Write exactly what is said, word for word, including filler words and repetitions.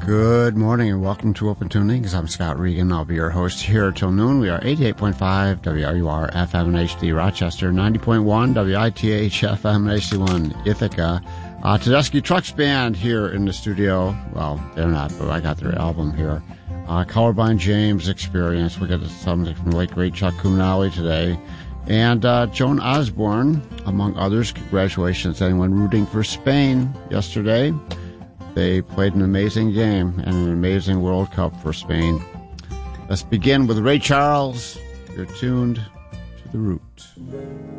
Good morning and welcome to Open Tunings. I'm Scott Regan. I'll be your host here till noon. We are eighty-eight point five W R U R F M and H D Rochester, ninety point one W I T H F M and H D one Ithaca. Uh, Tedeschi Trucks Band here in the studio. Well, they're not, but I got their album here. Uh, Colorblind James Experience. We got something from the late great Chuck Kuminali today. And uh, Joan Osborne, among others. Congratulations to anyone rooting for Spain yesterday. They played an amazing game and an amazing World Cup for Spain. Let's begin with Ray Charles. You're tuned to The Root.